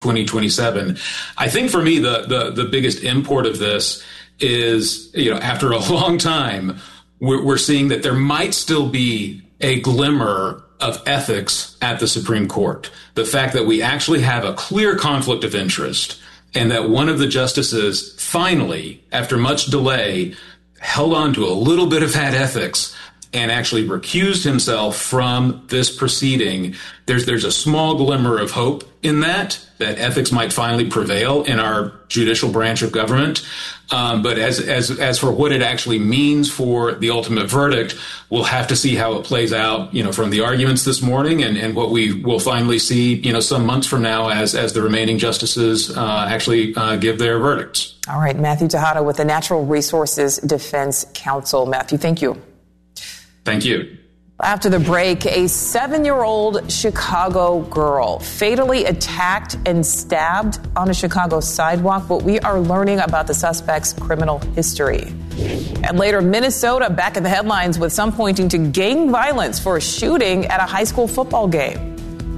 2027. I think for me, the biggest import of this is, after a long time, we're seeing that there might still be a glimmer of ethics at the Supreme Court. The fact that we actually have a clear conflict of interest, and that one of the justices finally, after much delay, held on to a little bit of that ethics and actually recused himself from this proceeding. There's a small glimmer of hope in that ethics might finally prevail in our judicial branch of government. But as for what it actually means for the ultimate verdict, we'll have to see how it plays out, from the arguments this morning and what we will finally see, some months from now as the remaining justices actually give their verdicts. All right, Matthew Tejada with the Natural Resources Defense Council. Matthew, thank you. Thank you. After the break, a 7-year-old Chicago girl fatally attacked and stabbed on a Chicago sidewalk, but we are learning about the suspect's criminal history. And later, Minnesota back in the headlines with some pointing to gang violence for a shooting at a high school football game.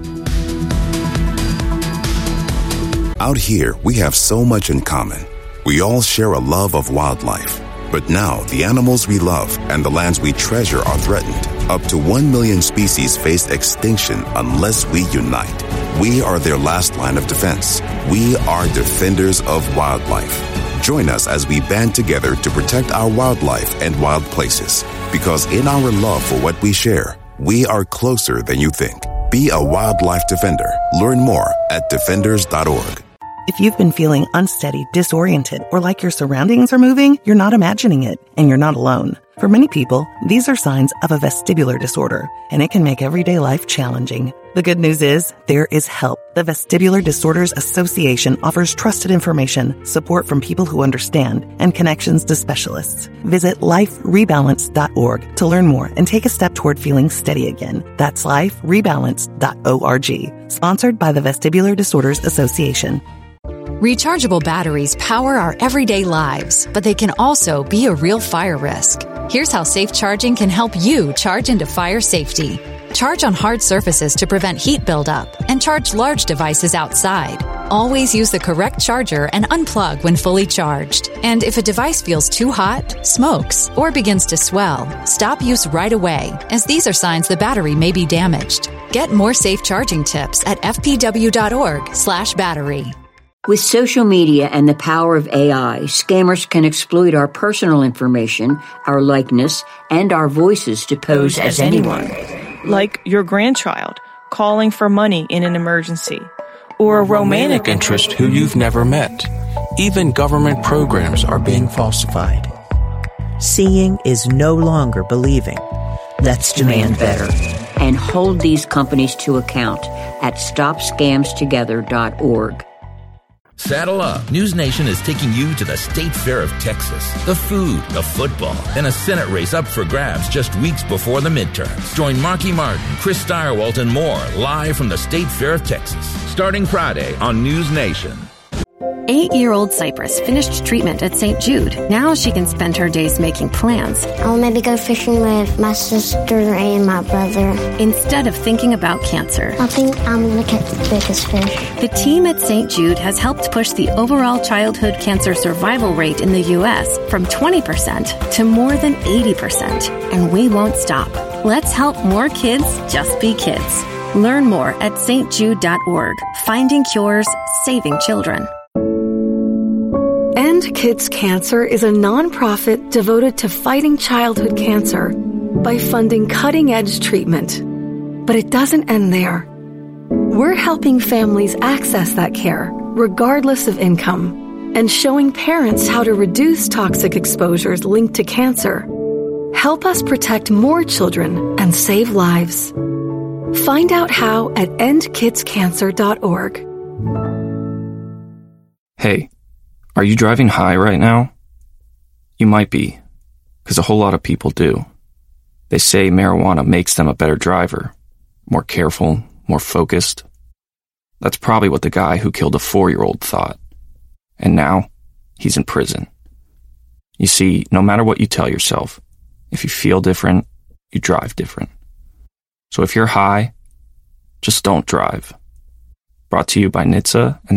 Out here, we have so much in common. We all share a love of wildlife. But now, the animals we love and the lands we treasure are threatened. Up to 1 million species face extinction unless we unite. We are their last line of defense. We are defenders of wildlife. Join us as we band together to protect our wildlife and wild places. Because in our love for what we share, we are closer than you think. Be a wildlife defender. Learn more at defenders.org. If you've been feeling unsteady, disoriented, or like your surroundings are moving, you're not imagining it, and you're not alone. For many people, these are signs of a vestibular disorder, and it can make everyday life challenging. The good news is, there is help. The Vestibular Disorders Association offers trusted information, support from people who understand, and connections to specialists. Visit liferebalance.org to learn more and take a step toward feeling steady again. That's liferebalance.org. Sponsored by the Vestibular Disorders Association. Rechargeable batteries power our everyday lives, but they can also be a real fire risk. Here's how safe charging can help you charge into fire safety. Charge on hard surfaces to prevent heat buildup, and charge large devices outside. Always use the correct charger and unplug when fully charged. And if a device feels too hot, smokes, or begins to swell, stop use right away, as these are signs the battery may be damaged. Get more safe charging tips at fpw.org/battery. With social media and the power of AI, scammers can exploit our personal information, our likeness, and our voices to pose as anyone. Like your grandchild calling for money in an emergency, or a romantic interest who you've never met. Even government programs are being falsified. Seeing is no longer believing. Let's demand better. And hold these companies to account at stopscamstogether.org. Saddle up. News Nation is taking you to the State Fair of Texas. The food, the football, and a Senate race up for grabs just weeks before the midterms. Join Marky Martin, Chris Steyerwalt, and more live from the State Fair of Texas, starting Friday on News Nation. 8-year-old Cypress finished treatment at St. Jude. Now she can spend her days making plans. I'll maybe go fishing with my sister and my brother. Instead of thinking about cancer. I think I'm going to catch the biggest fish. The team at St. Jude has helped push the overall childhood cancer survival rate in the U.S. from 20% to more than 80%. And we won't stop. Let's help more kids just be kids. Learn more at stjude.org. Finding cures, saving children. End Kids Cancer is a nonprofit devoted to fighting childhood cancer by funding cutting-edge treatment. But it doesn't end there. We're helping families access that care, regardless of income, and showing parents how to reduce toxic exposures linked to cancer. Help us protect more children and save lives. Find out how at endkidscancer.org. Hey. Are you driving high right now? You might be, because a whole lot of people do. They say marijuana makes them a better driver, more careful, more focused. That's probably what the guy who killed a 4-year-old thought. And now, he's in prison. You see, no matter what you tell yourself, if you feel different, you drive different. So if you're high, just don't drive. Brought to you by NHTSA and